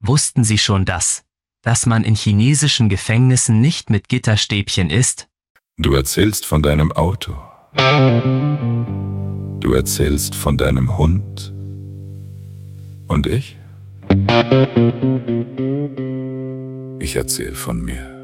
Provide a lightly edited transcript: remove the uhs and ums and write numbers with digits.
Wussten Sie schon dass man in chinesischen Gefängnissen nicht mit Gitterstäbchen isst? Du erzählst von deinem Auto. Du erzählst von deinem Hund. Und ich? Ich erzähl von mir.